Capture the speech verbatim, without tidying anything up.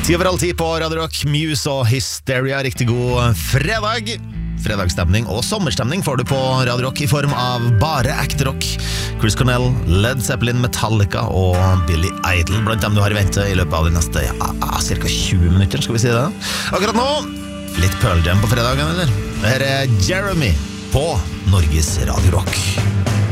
Ti over halv ti på Radio Rock, Muse og Hysteria. Riktig god fredag. Fredagsstemning og sommerstemning får du på Radio Rock i form av bare ekte rock. Chris Cornell, Led Zeppelin, Metallica og Billy Idol blant dem du har i vente i løpet av de neste ja, cirka tjue minutter, skal vi si det. Akkurat nå, litt Pearl Jam på fredagen, eller? Her er Jeremy på Norges Radio Rock.